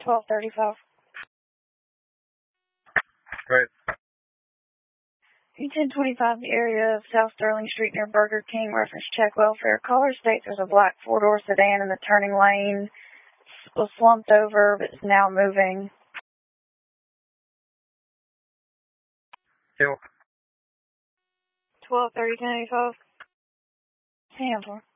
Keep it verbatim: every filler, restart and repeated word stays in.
twelve thirty-five. Right. ten twenty-five, the area of South Sterling Street near Burger King, reference check welfare. Caller states there's a black four-door sedan in the turning lane. It was slumped over, but it's now moving. Hill. twelve thirty, ten eighty-five. Ten four.